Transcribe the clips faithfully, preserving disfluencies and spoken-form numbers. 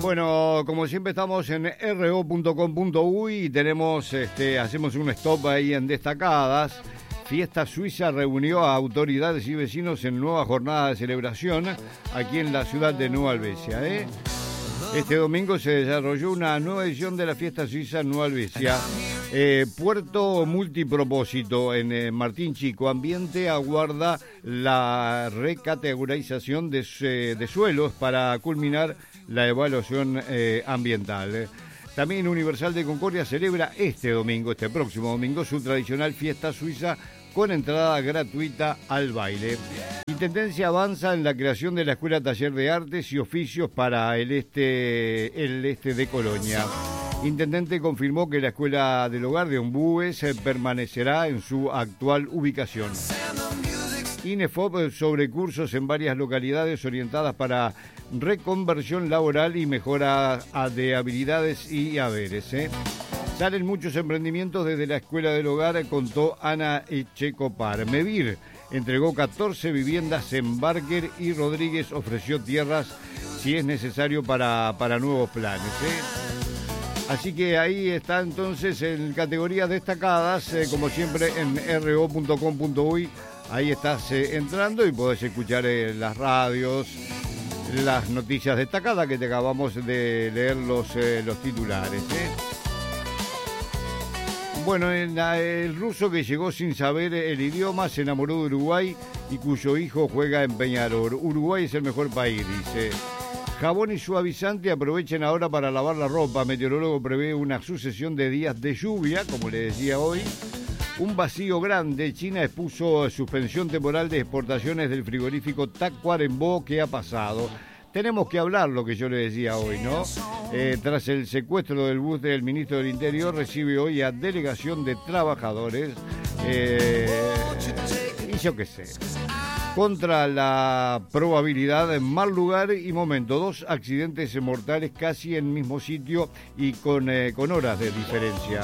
Bueno, como siempre estamos en r o punto com punto u y tenemos, este, hacemos un stop ahí en destacadas. Fiesta Suiza reunió a autoridades y vecinos en nueva jornada de celebración aquí en la ciudad de Nueva Helvecia, ¿eh? Este domingo se desarrolló una nueva edición de la Fiesta Suiza en Nueva Helvecia. Eh, Puerto Multipropósito en eh, Martín Chico. Ambiente aguarda la recategorización de, eh, de suelos para culminar la evaluación eh, ambiental. También Universal de Concordia celebra este domingo, este próximo domingo, su tradicional Fiesta Suiza con entrada gratuita al baile. Intendencia avanza en la creación de la Escuela Taller de Artes y Oficios para el este, el este de Colonia. Intendente confirmó que la Escuela del Hogar de Ombúes permanecerá en su actual ubicación. INEFOP sobre cursos en varias localidades orientadas para reconversión laboral y mejora de habilidades y haberes, ¿eh? Salen muchos emprendimientos desde la Escuela del Hogar, contó Ana Echecopar. Mevir entregó catorce viviendas en Barker y Rodríguez ofreció tierras si es necesario para, para nuevos planes, ¿eh? Así que ahí está entonces en categorías destacadas, eh, como siempre en r o punto com punto u y. Ahí estás eh, entrando y podés escuchar eh, las radios, las noticias destacadas que te acabamos de leer los, eh, los titulares, ¿eh? Bueno, el, el ruso que llegó sin saber el idioma se enamoró de Uruguay y cuyo hijo juega en Peñarol. Uruguay es el mejor país, dice. Jabón y suavizante aprovechen ahora para lavar la ropa. Meteorólogo prevé una sucesión de días de lluvia, como le decía hoy. Un vacío grande. China expuso suspensión temporal de exportaciones del frigorífico Tacuarembó. ¿Qué ha pasado? Tenemos que hablar lo que yo le decía hoy, ¿no? Eh, tras el secuestro del bus del ministro del Interior, recibe hoy a delegación de trabajadores. Eh, y yo qué sé. Contra la probabilidad en mal lugar y momento. Dos accidentes mortales casi en mismo sitio y con, eh, con horas de diferencia.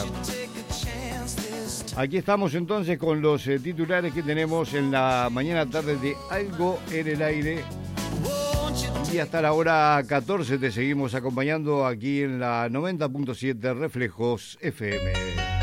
Aquí estamos entonces con los eh, titulares que tenemos en la mañana tarde de Algo en el Aire. Y hasta la hora catorce te seguimos acompañando aquí en la noventa punto siete Reflejos F M.